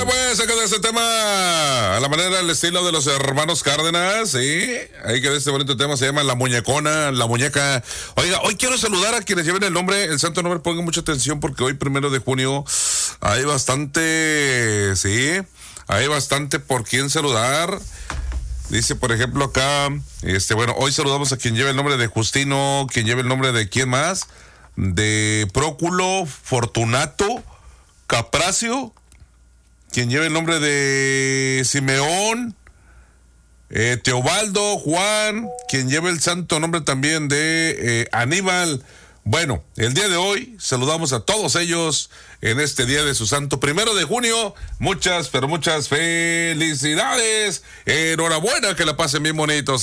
pues, saca de ese tema a la manera, al estilo de los hermanos Cárdenas, ¿sí? Ahí queda este bonito tema, se llama La Muñecona, La Muñeca. Oiga, hoy quiero saludar a quienes lleven el nombre, el santo nombre, pongan mucha atención porque hoy 1 de junio hay bastante, ¿sí? Hay bastante por quien saludar. Dice, por ejemplo, acá, bueno, hoy saludamos a quien lleva el nombre de Justino, quien lleva el nombre de quién más, de Próculo, Fortunato, Capracio, quien lleva el nombre de Simeón, Teobaldo, Juan, quien lleva el santo nombre también de Aníbal. Bueno, el día de hoy saludamos a todos ellos en este día de su santo 1 de junio. Muchas, pero muchas felicidades. Enhorabuena, que la pasen bien bonitos.